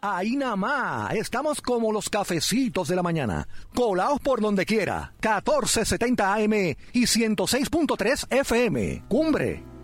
Ahí nada más, estamos como los cafecitos de la mañana, colaos por donde quiera, 1470 AM y 106.3 FM, Cumbre.